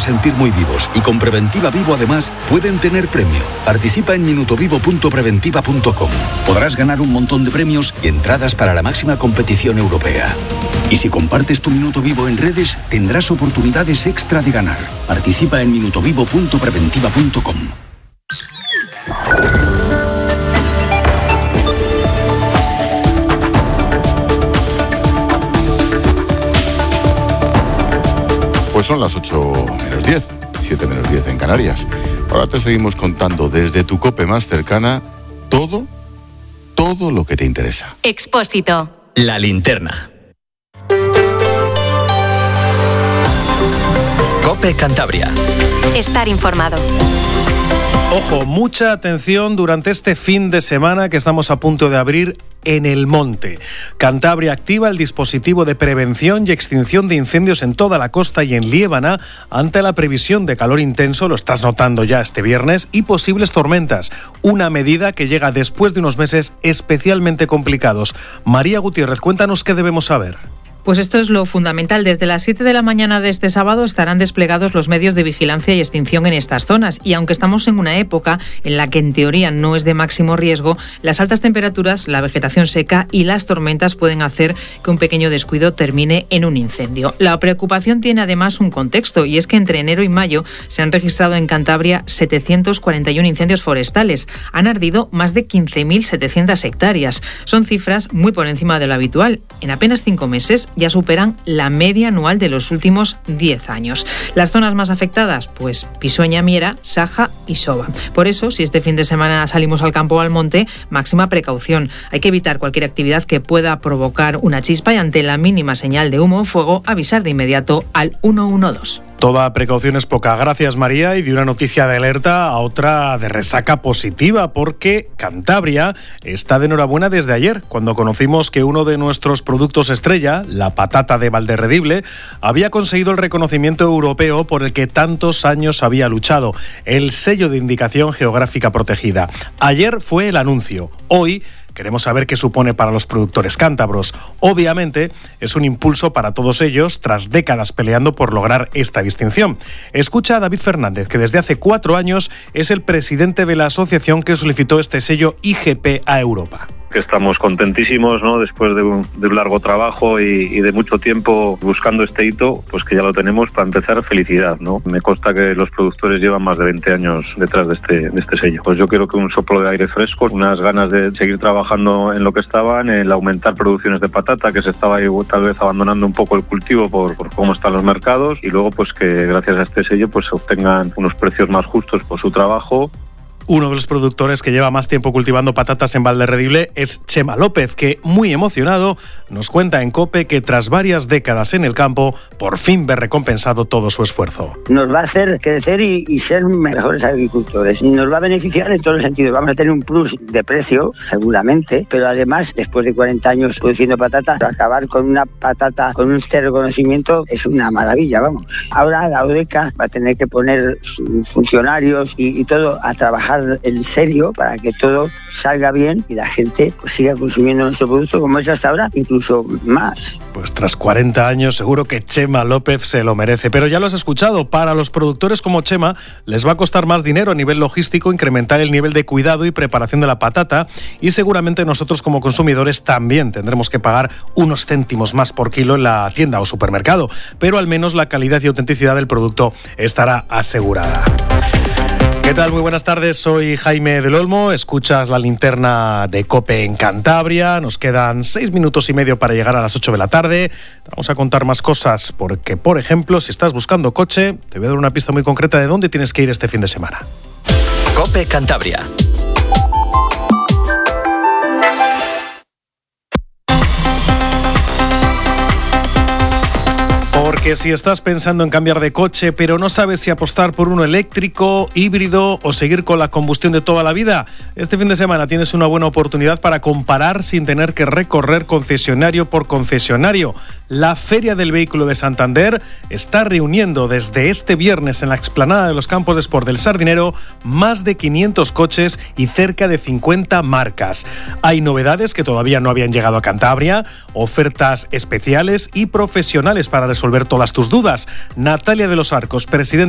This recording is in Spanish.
sentir muy vivos y con Preventiva Vivo además pueden tener premio. Participa en minutovivo.preventiva.com. Podrás ganar un montón de premios y entradas para la máxima competición europea. Y si compartes tu Minuto Vivo en redes, tendrás oportunidades extra de ganar. Participa en minutovivo.preventiva.com. Pues son las 8 menos 10, 7 menos 10 en Canarias. Ahora te seguimos contando desde tu COPE más cercana todo lo que te interesa. Expósito. La linterna. COPE Cantabria. Estar informado. Ojo, mucha atención durante este fin de semana que estamos a punto de abrir en El Monte. Cantabria activa el dispositivo de prevención y extinción de incendios en toda la costa y en Liébana ante la previsión de calor intenso, lo estás notando ya este viernes, y posibles tormentas. Una medida que llega después de unos meses especialmente complicados. María Gutiérrez, cuéntanos qué debemos saber. Pues esto es lo fundamental. Desde las 7 de la mañana de este sábado estarán desplegados los medios de vigilancia y extinción en estas zonas. Y aunque estamos en una época en la que en teoría no es de máximo riesgo, las altas temperaturas, la vegetación seca y las tormentas pueden hacer que un pequeño descuido termine en un incendio. La preocupación tiene además un contexto, y es que entre enero y mayo se han registrado en Cantabria 741 incendios forestales. Han ardido más de 15.700 hectáreas. Son cifras muy por encima de lo habitual. En apenas 5 meses ya superan la media anual de los últimos 10 años. Las zonas más afectadas, pues Pisueña, Miera, Saja y Soba. Por eso, si este fin de semana salimos al campo o al monte, máxima precaución. Hay que evitar cualquier actividad que pueda provocar una chispa y ante la mínima señal de humo o fuego, avisar de inmediato al 112. Toda precaución es poca. Gracias, María. Y de una noticia de alerta a otra de resaca positiva, porque Cantabria está de enhorabuena desde ayer, cuando conocimos que uno de nuestros productos estrella, la patata de Valderredible, había conseguido el reconocimiento europeo por el que tantos años había luchado, el sello de indicación geográfica protegida. Ayer fue el anuncio. Hoy queremos saber qué supone para los productores cántabros. Obviamente, es un impulso para todos ellos tras décadas peleando por lograr esta distinción. Escucha a David Fernández, que desde hace 4 años es el presidente de la asociación que solicitó este sello IGP a Europa. Que estamos contentísimos, ¿no? Después de un largo trabajo y de mucho tiempo buscando este hito, pues que ya lo tenemos. Para empezar, felicidad, ¿no? Me consta que los productores llevan más de 20 años detrás de este sello. Pues yo creo que un soplo de aire fresco, unas ganas de seguir trabajando en lo que estaban, el aumentar producciones de patata, que se estaba ahí tal vez abandonando un poco el cultivo por cómo están los mercados, y luego pues que gracias a este sello pues se obtengan unos precios más justos por su trabajo. Uno de los productores que lleva más tiempo cultivando patatas en Valderredible es Chema López, que, muy emocionado, nos cuenta en COPE que tras varias décadas en el campo, por fin ve recompensado todo su esfuerzo. Nos va a hacer crecer y ser mejores agricultores. Nos va a beneficiar en todos los sentidos. Vamos a tener un plus de precio, seguramente, pero además, después de 40 años produciendo patata, acabar con una patata con este reconocimiento es una maravilla, vamos. Ahora la UDECA va a tener que poner funcionarios y todo a trabajar en serio para que todo salga bien y la gente pues siga consumiendo nuestro producto como es hasta ahora, incluso más. Pues tras 40 años seguro que Chema López se lo merece, pero ya lo has escuchado, para los productores como Chema les va a costar más dinero a nivel logístico incrementar el nivel de cuidado y preparación de la patata, y seguramente nosotros como consumidores también tendremos que pagar unos céntimos más por kilo en la tienda o supermercado, pero al menos la calidad y autenticidad del producto estará asegurada. ¿Qué tal? Muy buenas tardes, soy Jaime del Olmo, escuchas la linterna de COPE en Cantabria, nos quedan 6 minutos y medio para llegar a las 8 de la tarde, te vamos a contar más cosas porque, por ejemplo, si estás buscando coche, te voy a dar una pista muy concreta de dónde tienes que ir este fin de semana. COPE Cantabria. Porque si estás pensando en cambiar de coche, pero no sabes si apostar por uno eléctrico, híbrido o seguir con la combustión de toda la vida, este fin de semana tienes una buena oportunidad para comparar sin tener que recorrer concesionario por concesionario. La Feria del Vehículo de Santander está reuniendo desde este viernes en la explanada de los Campos de Sport del Sardinero más de 500 coches y cerca de 50 marcas. Hay novedades que todavía no habían llegado a Cantabria, ofertas especiales y profesionales para resolver todas tus dudas. Natalia de los Arcos, presidenta